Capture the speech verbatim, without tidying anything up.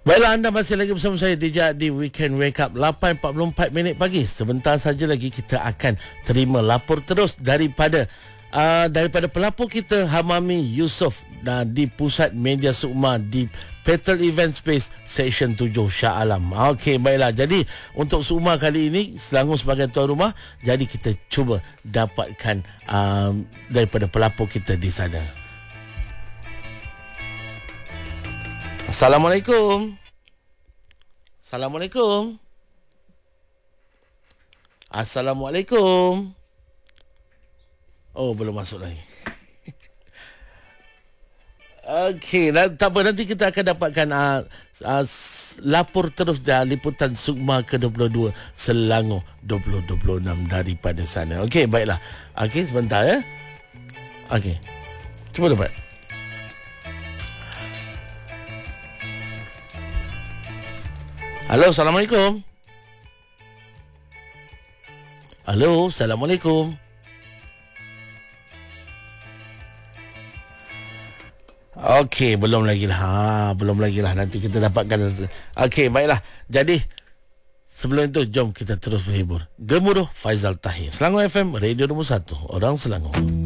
Baiklah, anda masih lagi bersama saya D J di Weekend Wake Up lapan empat puluh empat minit pagi. Sebentar saja lagi kita akan terima lapor terus daripada uh, daripada pelapor kita Hamami Yusof uh, di Pusat Media Sukma di Petrol Event Space Seksyen tujuh Shah Alam. Okey, baiklah. Jadi untuk Sukma kali ini Selangor sebagai tuan rumah, jadi kita cuba dapatkan uh, daripada pelapor kita di sana. Assalamualaikum. Assalamualaikum. Assalamualaikum. Oh, belum masuk lagi. Okey, tak apa, nanti kita akan dapatkan uh, uh, lapor terus dari liputan Sukma ke dua puluh dua Selangor dua ribu dua puluh enam daripada sana. Okey, baiklah. Okey, sebentar ya. Okey. Cuba dapat. Halo, Assalamualaikum. Halo, Assalamualaikum. Okey, belum lagi lah. Ha, belum lagi lah. Nanti kita dapatkan. Okey, baiklah. Jadi, sebelum itu, jom kita terus berhibur. Gemuruh Faizal Tahir. Selangor F M, Radio nombor satu. Orang Selangor.